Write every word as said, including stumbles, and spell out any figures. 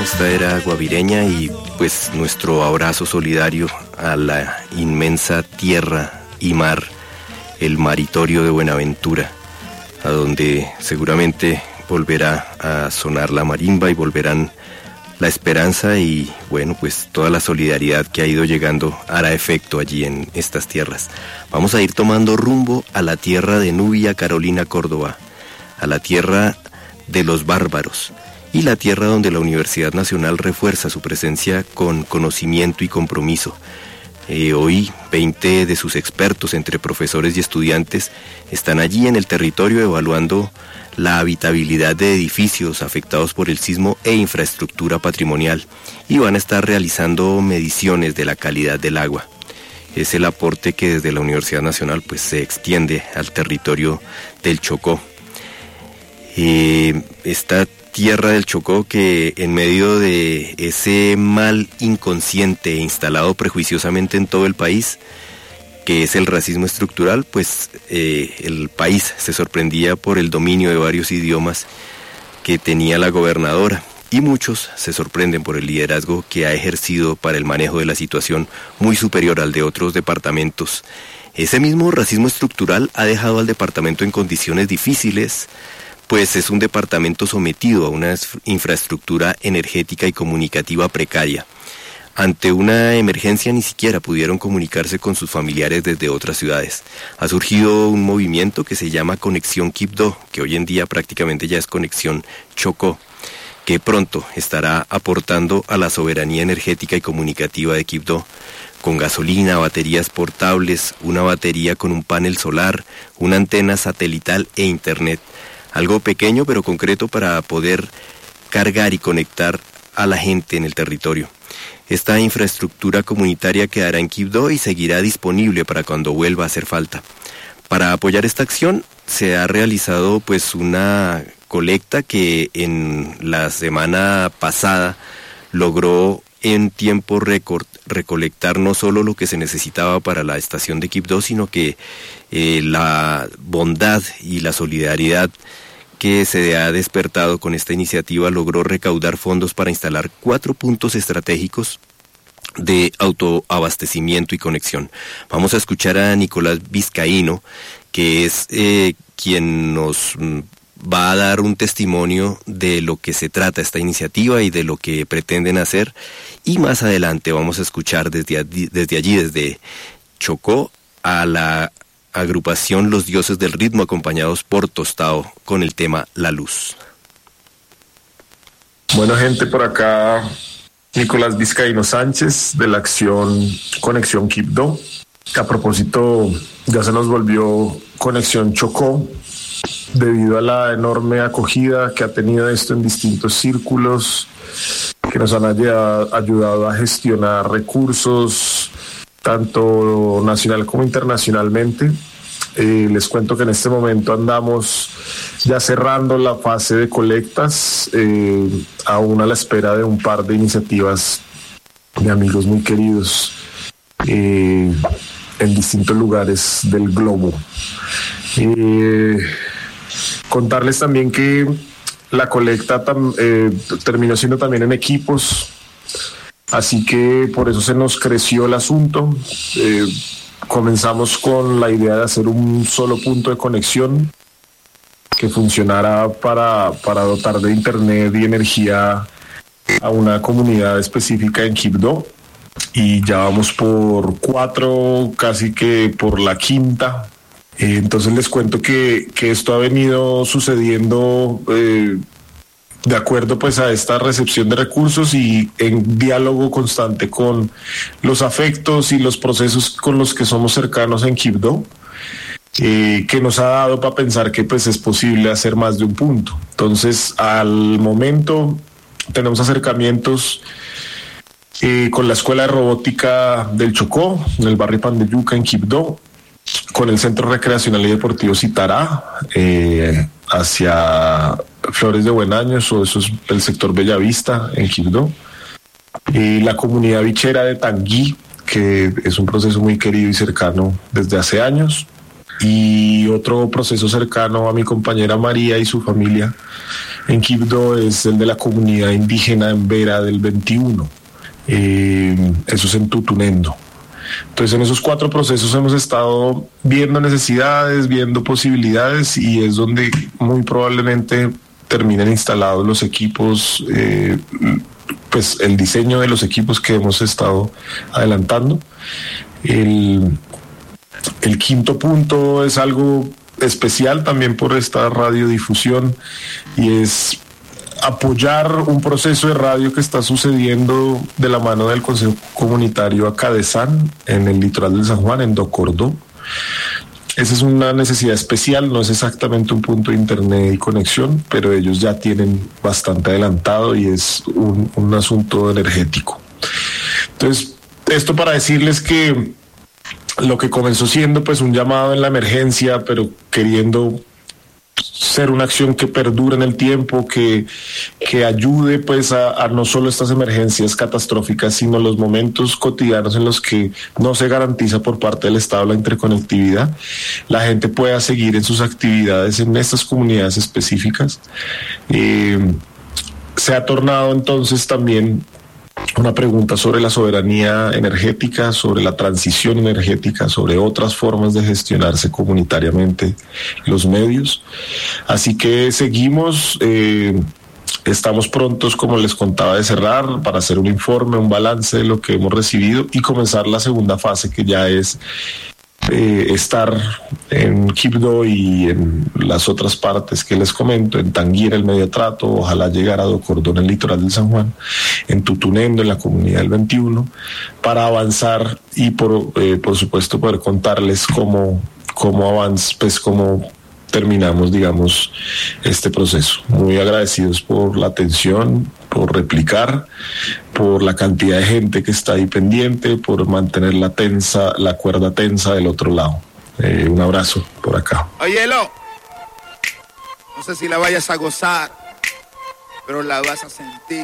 esta era guavireña y pues nuestro abrazo solidario a la inmensa tierra y mar, el maritorio de Buenaventura, a donde seguramente volverá a sonar la marimba y volverán la esperanza y bueno, pues toda la solidaridad que ha ido llegando hará efecto allí en estas tierras. Vamos a ir tomando rumbo a la tierra de Nubia Carolina Córdoba, a la tierra de los bárbaros y la tierra donde la Universidad Nacional refuerza su presencia con conocimiento y compromiso. Eh, hoy veinte de sus expertos entre profesores y estudiantes están allí en el territorio evaluando la habitabilidad de edificios afectados por el sismo e infraestructura patrimonial y van a estar realizando mediciones de la calidad del agua. Es el aporte que desde la Universidad Nacional pues se extiende al territorio del Chocó. Eh, esta tierra del Chocó que en medio de ese mal inconsciente instalado prejuiciosamente en todo el país, que es el racismo estructural, pues eh, el país se sorprendía por el dominio de varios idiomas que tenía la gobernadora y muchos se sorprenden por el liderazgo que ha ejercido para el manejo de la situación muy superior al de otros departamentos. Ese mismo racismo estructural ha dejado al departamento en condiciones difíciles, pues es un departamento sometido a una infraestructura energética y comunicativa precaria. Ante una emergencia ni siquiera pudieron comunicarse con sus familiares desde otras ciudades. Ha surgido un movimiento que se llama Conexión Quibdó, que hoy en día prácticamente ya es Conexión Chocó, que pronto estará aportando a la soberanía energética y comunicativa de Quibdó, con gasolina, baterías portables, una batería con un panel solar, una antena satelital e internet. Algo pequeño pero concreto para poder cargar y conectar a la gente en el territorio. Esta infraestructura comunitaria quedará en Quibdó y seguirá disponible para cuando vuelva a hacer falta. Para apoyar esta acción se ha realizado pues una colecta que en la semana pasada logró en tiempo récord recolectar no solo lo que se necesitaba para la estación de Quibdó, sino que eh, la bondad y la solidaridad que se ha despertado con esta iniciativa logró recaudar fondos para instalar cuatro puntos estratégicos de autoabastecimiento y conexión. Vamos a escuchar a Nicolás Vizcaíno, que es eh, quien nos va a dar un testimonio de lo que se trata esta iniciativa y de lo que pretenden hacer, y más adelante vamos a escuchar desde, desde allí, desde Chocó, a la agrupación Los Dioses del Ritmo, acompañados por Tostado con el tema La Luz. Bueno, gente, por acá Nicolás Vizcaíno Sánchez de la acción Conexión Quibdó, que a propósito ya se nos volvió Conexión Chocó debido a la enorme acogida que ha tenido esto en distintos círculos que nos han ayudado a gestionar recursos tanto nacional como internacionalmente. Eh, les cuento que en este momento andamos ya cerrando la fase de colectas, eh, aún a la espera de un par de iniciativas de amigos muy queridos eh, en distintos lugares del globo. Eh, contarles también que la colecta tam, eh, terminó siendo también en equipos, así que por eso se nos creció el asunto. Eh, comenzamos con la idea de hacer un solo punto de conexión que funcionara para, para dotar de internet y energía a una comunidad específica en Quibdó, y ya vamos por cuatro, casi que por la quinta. Eh, entonces les cuento que, que esto ha venido sucediendo eh, de acuerdo pues a esta recepción de recursos y en diálogo constante con los afectos y los procesos con los que somos cercanos en Quibdó, eh, que nos ha dado para pensar que pues es posible hacer más de un punto. Entonces al momento tenemos acercamientos eh, con la Escuela de Robótica del Chocó, en el barrio Pan de Yuca en Quibdó, con el Centro Recreacional y Deportivo Citará, eh, hacia Flores de Buenaños, o eso es el sector Bellavista en Quibdó, y la comunidad bichera de Tanguí, que es un proceso muy querido y cercano desde hace años, y otro proceso cercano a mi compañera María y su familia en Quibdó es el de la comunidad indígena en Vera del veintiuno. Eh, eso es en Tutunendo. Entonces, en esos cuatro procesos hemos estado viendo necesidades, viendo posibilidades, y es donde muy probablemente terminen instalados los equipos, eh, pues el diseño de los equipos que hemos estado adelantando. El, el quinto punto es algo especial también por esta radiodifusión, y es apoyar un proceso de radio que está sucediendo de la mano del Consejo Comunitario Acadesán en el litoral del San Juan, en Docordó. Esa es una necesidad especial, no es exactamente un punto de internet y conexión, pero ellos ya tienen bastante adelantado y es un, un asunto energético. Entonces, esto para decirles que lo que comenzó siendo pues un llamado en la emergencia, pero queriendo ser una acción que perdure en el tiempo, que, que ayude pues a, a no solo estas emergencias catastróficas, sino los momentos cotidianos en los que no se garantiza por parte del Estado la interconectividad, la gente pueda seguir en sus actividades en estas comunidades específicas. Eh, se ha tornado entonces también una pregunta sobre la soberanía energética, sobre la transición energética, sobre otras formas de gestionarse comunitariamente los medios. Así que seguimos, eh, estamos prontos, como les contaba, de cerrar para hacer un informe, un balance de lo que hemos recibido y comenzar la segunda fase, que ya es Eh, estar en Quibdó y en las otras partes que les comento, en Tanguira, el Medio Trato, ojalá llegar a Docordó en el litoral del San Juan, en Tutunendo, en la comunidad del veintiuno, para avanzar y por, eh, por supuesto poder contarles cómo, cómo avanza, pues cómo terminamos, digamos, este proceso. Muy agradecidos por la atención, por replicar, por la cantidad de gente que está ahí pendiente, por mantener la tensa, la cuerda tensa del otro lado. Eh, un abrazo por acá. Oye, Lo, no sé si la vayas a gozar, pero la vas a sentir.